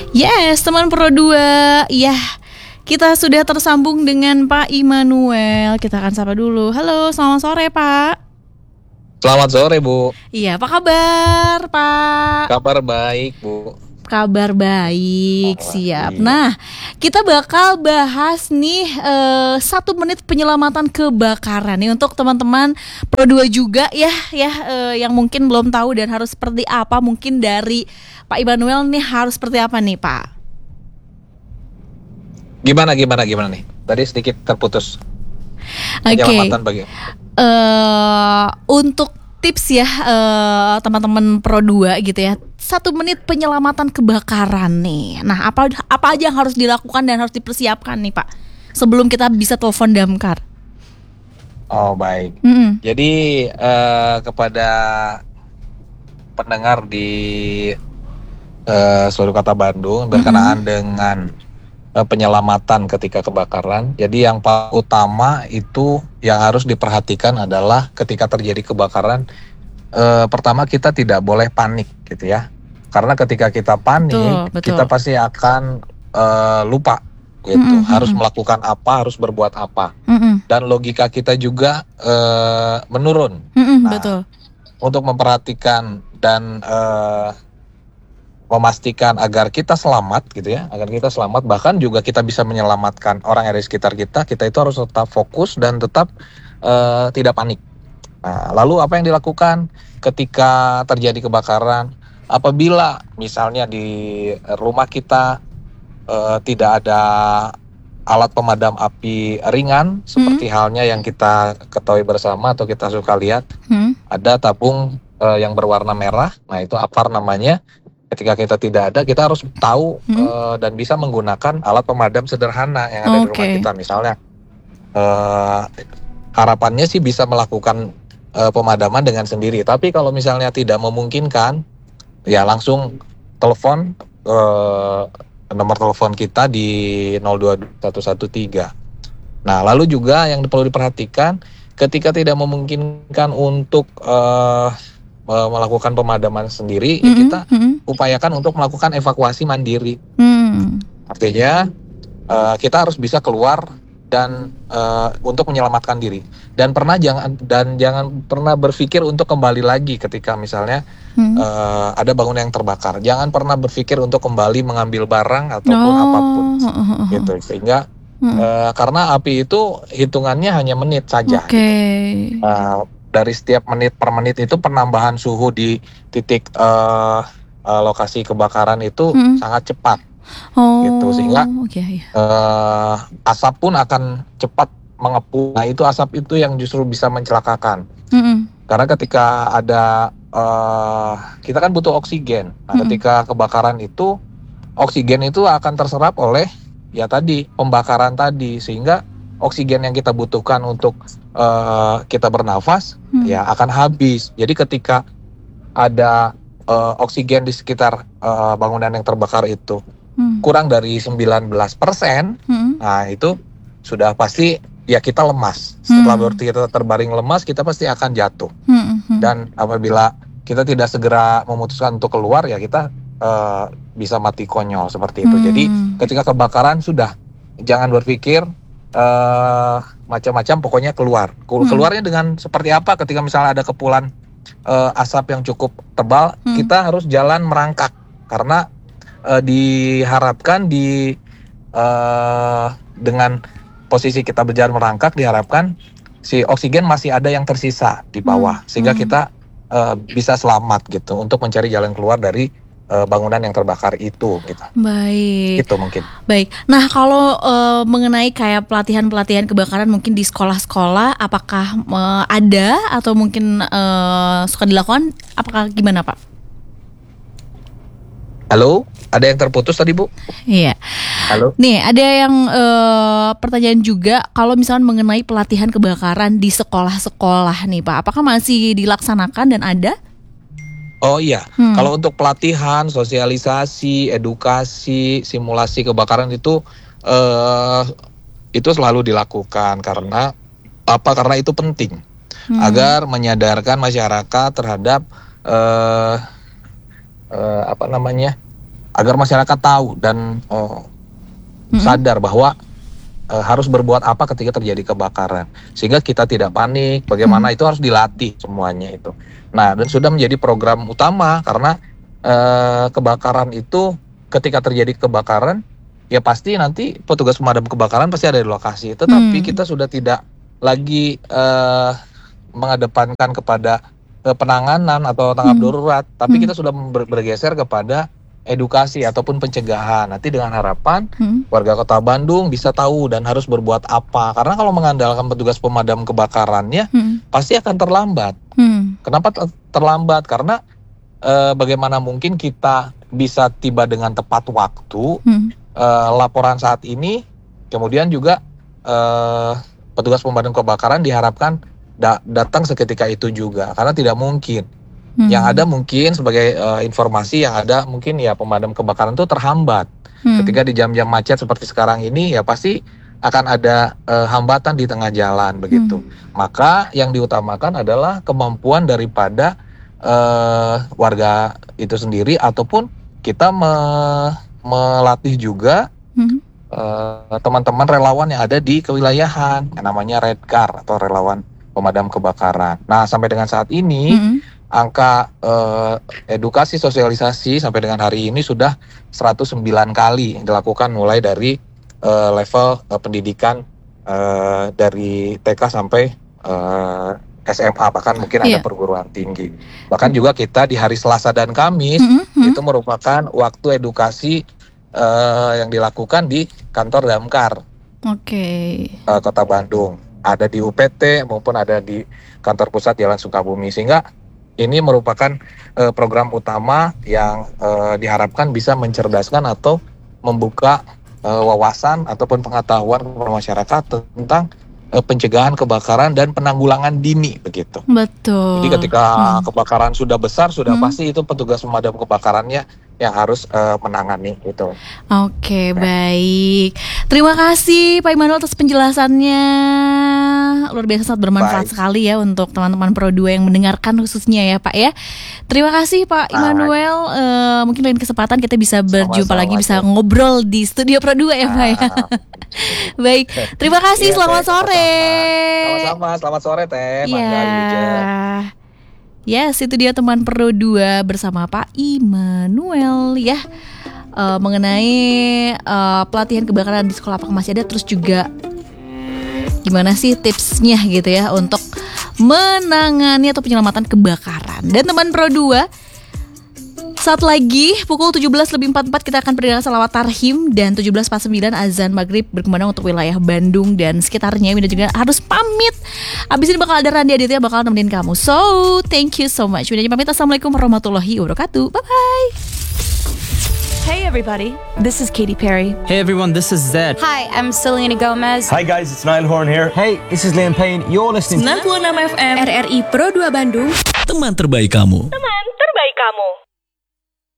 Yes, teman Pro 2. Ya, kita sudah tersambung dengan Pak Immanuel. Kita akan sapa dulu. Halo, selamat sore Pak. Selamat sore Bu. Iya, apa kabar Pak? Kabar baik Bu. Kabar baik, siap. Iya. Nah, kita bakal bahas nih 1 menit penyelamatan kebakaran nih untuk teman-teman Pro 2 juga ya yang mungkin belum tahu dan harus seperti apa. Mungkin dari Pak Immanuel nih harus seperti apa nih Pak? Gimana nih? Tadi sedikit terputus. Oke. Penyelamatan bagi Untuk tips ya teman-teman Pro 2 gitu ya. 1 menit penyelamatan kebakaran nih. Nah, apa aja yang harus dilakukan dan harus dipersiapkan nih Pak sebelum kita bisa telepon damkar? Oh baik. Jadi kepada pendengar di seluruh kota Bandung berkenaan dengan penyelamatan ketika kebakaran. Jadi yang paling utama itu yang harus diperhatikan adalah ketika terjadi kebakaran, pertama kita tidak boleh panik gitu ya. Karena ketika kita panik, betul. kita pasti akan lupa gitu. Harus melakukan apa, harus berbuat apa. Dan logika kita juga menurun. Betul. Untuk memperhatikan dan memastikan agar kita selamat gitu ya, agar kita selamat, bahkan juga kita bisa menyelamatkan orang yang ada di sekitar kita, kita itu harus tetap fokus dan tetap tidak panik. Nah, lalu apa yang dilakukan ketika terjadi kebakaran? Apabila misalnya di rumah kita tidak ada alat pemadam api ringan, seperti halnya yang kita ketahui bersama atau kita suka lihat, ada tabung yang berwarna merah, nah itu APAR namanya. Ketika kita tidak ada, kita harus tahu dan bisa menggunakan alat pemadam sederhana yang ada di rumah kita. Misalnya harapannya sih bisa melakukan pemadaman dengan sendiri. Tapi kalau misalnya tidak memungkinkan, ya langsung telepon nomor telepon kita di 02113. Nah, lalu juga yang perlu diperhatikan ketika tidak memungkinkan untuk melakukan pemadaman sendiri, ya kita upayakan untuk melakukan evakuasi mandiri. Artinya kita harus bisa keluar dan untuk menyelamatkan diri. Dan jangan pernah berpikir untuk kembali lagi ketika misalnya ada bangunan yang terbakar. Jangan pernah berpikir untuk kembali mengambil barang ataupun apapun, gitu. Sehingga karena api itu hitungannya hanya menit saja. Gitu. Dari setiap menit per menit itu penambahan suhu di titik lokasi kebakaran itu sangat cepat. Gitu, sehingga asap pun akan cepat mengepul. Nah, itu asap itu yang justru bisa mencelakakan. Karena ketika ada kita kan butuh oksigen. Nah, ketika kebakaran itu oksigen itu akan terserap oleh ya tadi pembakaran tadi, sehingga oksigen yang kita butuhkan untuk kita bernafas ya akan habis. Jadi ketika ada oksigen di sekitar bangunan yang terbakar itu kurang dari 19%, nah itu sudah pasti ya kita lemas. Setelah berarti kita terbaring lemas, kita pasti akan jatuh. Dan apabila kita tidak segera memutuskan untuk keluar, ya kita bisa mati konyol seperti itu. Jadi ketika kebakaran sudah jangan berpikir macam-macam, pokoknya keluar. Keluarnya dengan seperti apa? Ketika misalnya ada kepulan asap yang cukup tebal, kita harus jalan merangkak, karena diharapkan dengan posisi kita berjalan merangkak, diharapkan si oksigen masih ada yang tersisa di bawah, sehingga kita bisa selamat gitu untuk mencari jalan keluar dari bangunan yang terbakar itu gitu. Baik. Itu mungkin. Baik. Nah, kalau mengenai kayak pelatihan kebakaran mungkin di sekolah-sekolah, apakah ada atau mungkin suka dilakukan? Apakah gimana Pak? Halo, ada yang terputus tadi Bu? Iya. Halo. Nih, ada yang pertanyaan juga, kalau misalnya mengenai pelatihan kebakaran di sekolah-sekolah nih Pak, apakah masih dilaksanakan dan ada? Oh iya, kalau untuk pelatihan, sosialisasi, edukasi, simulasi kebakaran itu selalu dilakukan karena apa? Karena itu penting agar menyadarkan masyarakat terhadap agar masyarakat tahu dan sadar bahwa harus berbuat apa ketika terjadi kebakaran, sehingga kita tidak panik. Bagaimana itu harus dilatih semuanya itu. Nah, dan sudah menjadi program utama karena kebakaran itu, ketika terjadi kebakaran ya pasti nanti petugas pemadam kebakaran pasti ada di lokasi. Tetapi kita sudah tidak lagi mengedepankan kepada penanganan atau tanggap darurat, tapi kita sudah bergeser kepada edukasi ataupun pencegahan. Nanti dengan harapan warga Kota Bandung bisa tahu dan harus berbuat apa. Karena kalau mengandalkan petugas pemadam kebakarannya pasti akan terlambat. Kenapa terlambat? Karena bagaimana mungkin kita bisa tiba dengan tepat waktu laporan saat ini, kemudian juga petugas pemadam kebakaran diharapkan datang seketika itu juga, karena tidak mungkin. Yang ada mungkin sebagai informasi yang ada mungkin ya pemadam kebakaran itu terhambat ketika di jam-jam macet seperti sekarang ini, ya pasti akan ada hambatan di tengah jalan begitu. Maka yang diutamakan adalah kemampuan daripada warga itu sendiri, ataupun kita melatih juga teman-teman relawan yang ada di kewilayahan yang namanya Redcar atau relawan pemadam kebakaran. Nah, sampai dengan saat ini angka edukasi sosialisasi sampai dengan hari ini sudah 109 kali dilakukan, mulai dari level pendidikan dari TK sampai SMA, bahkan mungkin ada perguruan tinggi. Bahkan juga kita di hari Selasa dan Kamis itu merupakan waktu edukasi yang dilakukan di kantor Damkar Kota Bandung. Ada di UPT maupun ada di kantor pusat Jalan Sukabumi, sehingga ini merupakan program utama yang diharapkan bisa mencerdaskan atau membuka wawasan ataupun pengetahuan kepada masyarakat tentang pencegahan kebakaran dan penanggulangan dini begitu. Betul. Jadi ketika kebakaran sudah besar, sudah pasti itu petugas pemadam kebakarannya yang harus menangani itu. Oke, baik. Terima kasih Pak Immanuel atas penjelasannya. Luar biasa, sangat bermanfaat sekali ya untuk teman-teman Pro 2 yang mendengarkan khususnya ya Pak ya. Terima kasih Pak Immanuel. Mungkin lain kesempatan kita bisa berjumpa lagi, bisa ngobrol di studio Pro 2 ya Pak ya. Baik, terima kasih. Selamat sore. Sama-sama, selamat sore Teh. Yes, itu dia teman Pro 2 bersama Pak Immanuel ya. Mengenai pelatihan kebakaran di sekolah apakah masih ada, terus juga gimana sih tipsnya gitu ya untuk menangani atau penyelamatan kebakaran. Dan teman Pro 2, saat lagi pukul 17.44 kita akan mendengarkan salawat tarhim, dan 17.49 azan maghrib berkumandang untuk wilayah Bandung dan sekitarnya. Winda juga harus pamit. Abis ini bakal ada Randy Aditya bakal nemenin kamu. So, thank you so much. Winda pamit. Assalamualaikum warahmatullahi wabarakatuh. Bye-bye. Hey everybody, this is Katy Perry. Hey everyone, this is Zed. Hi, I'm Selena Gomez. Hi guys, it's Niall Horn here. Hey, this is Liam Payne. You're listening to 96 FM RRI Pro 2 Bandung. Teman terbaik kamu. Teman terbaik kamu.